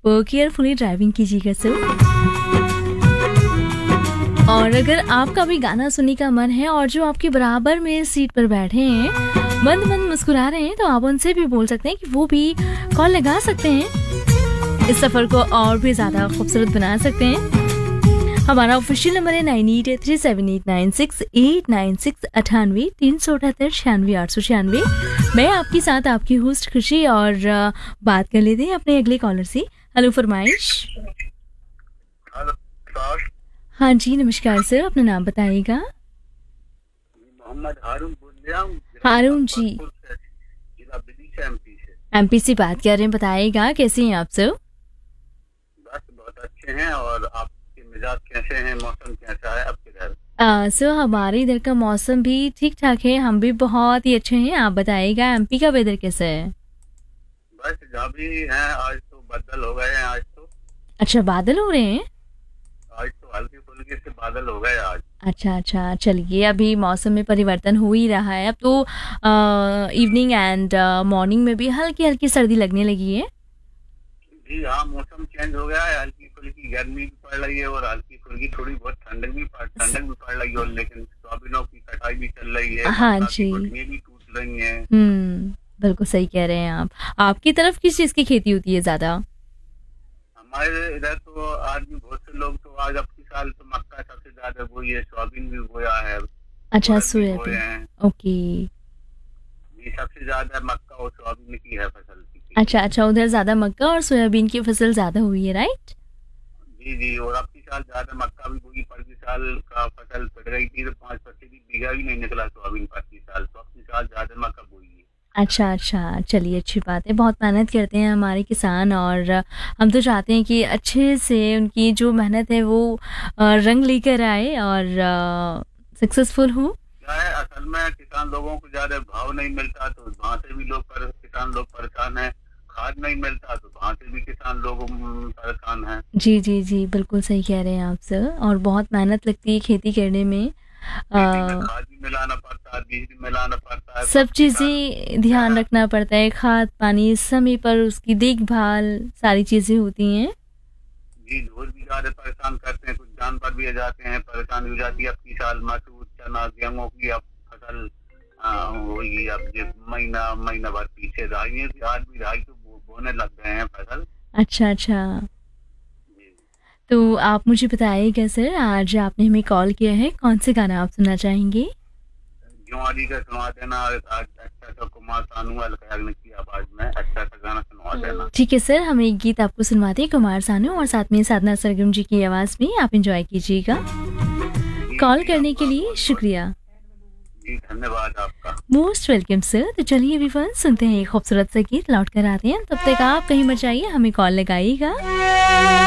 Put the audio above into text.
Carefully driving कीजिएगा sir. और अगर आपका भी गाना सुनने का मन है और जो आपके बराबर में सीट पर बैठे हैं मंद मंद मुस्कुरा रहे हैं, तो आप उनसे भी बोल सकते हैं कि वो भी कॉल लगा सकते हैं। इस सफ़र को और भी ज़्यादा खूबसूरत बना सकते हैं। हमारा ऑफिशियल नंबर है 9837896896 378 मैं आपके साथ आपकी होस्ट खुशी। और बात कर लेते हैं अपने अगले कॉलर से। हेलो फरमाइश। हाँ जी नमस्कार सर, अपना नाम बताइएगा। मोहम्मद हारून बोल रहा हूँ। हारून जी एमपी से बात कर रहे हैं, बताइएगा कैसे हैं आप सर? बस बहुत अच्छे हैं। और आपके मिजाज कैसे हैं, मौसम कैसा है आपके घर? सर हमारे इधर का मौसम भी ठीक ठाक है, हम भी बहुत ही अच्छे हैं। आप बताइएगा एमपी का वेदर कैसा है? बस जहाँ भी है आज तो बादल हो गए हैं। आज तो अच्छा बादल हो रहे हैं? आज तो हल्के फुल्के से बादल हो गए आज। अच्छा चलिए, अभी मौसम में परिवर्तन हो ही रहा है। अब तो इवनिंग एंड मॉर्निंग में भी हल्की हल्की सर्दी लगने लगी है। जी हाँ, मौसम चेंज हो गया है। हल्की फुल्की गर्मी भी पड़ रही है और हल्की फुल्की थोड़ी बहुत ठंडक भी पड़ रही है। और लेकिन सोयाबीनों की कटाई भी चल रही है। हाँ जी, फसलें भी टूट रही हैं। बिल्कुल सही कह रहे हैं आप। आपकी तरफ किस चीज की खेती होती है ज्यादा? हमारे इधर तो आज भी बहुत से लोग तो आज अपनी साल तो मक्का सबसे ज्यादा बोई है, सोयाबीन भी बोया है। अच्छा सोयाबीन, ओके। ये सबसे ज्यादा मक्का और सोयाबीन की है फसल। अच्छा उधर ज्यादा मक्का और सोयाबीन की फसल ज्यादा हुई है, राइट? जी और अपनी साल ज्यादा मक्का भी बोई। पिछले साल का फसल पड़ गई थी तो 5 बीघा भी नहीं निकला सोयाबीन पिछले साल। तो अपनी साल ज्यादा मक्का बोई है। अच्छा चलिए अच्छी बात है। बहुत मेहनत करते हैं हमारे किसान और हम तो चाहते हैं कि अच्छे से उनकी जो मेहनत है वो रंग लेकर आए और सक्सेसफुल हो। असल में किसान लोगों को ज्यादा भाव नहीं मिलता तो वहाँ से भी किसान लोग परेशान हैं। खाद नहीं मिलता तो वहाँ से भी किसान लोग परेशान हैं। जी बिल्कुल सही कह रहे हैं आप सर। और बहुत मेहनत लगती है खेती करने में। खाद भी मिलाना पड़ता है, बीज भी मिलाना पड़ता है, सब चीजें ध्यान रखना पड़ता है। खाद पानी समय पर उसकी देखभाल सारी चीजें होती हैं। जी ढोर भी ज्यादा परेशान करते हैं। कुछ जानवर भी आ जाते हैं, परेशानी हो जाती है। अपनी साल मसूर चना गेहूं की अब फसल होगी। अब ये महीना भर पीछे रही है। आज भी राई तो बोने लग गए हैं फसल। अच्छा तो आप मुझे बताइएगा सर, आज आपने हमें कॉल किया है, कौन से गाना आप सुनना चाहेंगे? ज्वारी का सुनवा देना। अच्छा सा कुमार सानू की आवाज में अच्छा सा गाना सुनवा देना। ठीक है सर, हम एक गीत आपको सुनवाते हैं कुमार सानू और साथ में साधना सरगम जी की आवाज में। आप एंजॉय कीजिएगा। कॉल करने के लिए शुक्रिया। जी धन्यवाद आपका। Most welcome sir. तो चलिए एवरीवन सुनते हैं एक खूबसूरत सा गीत, लौट कर आते हैं। तब तक आप कहीं मत जाइए, हमें कॉल लगाइएगा।